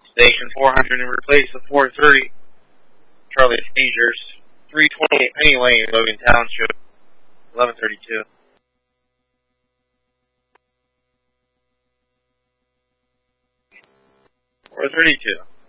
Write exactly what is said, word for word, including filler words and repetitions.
Station four hundred and replace the four thirty. Charlie Seizures. three twenty-eight Penny Lane, Logan Township. eleven thirty-two. four thirty-two.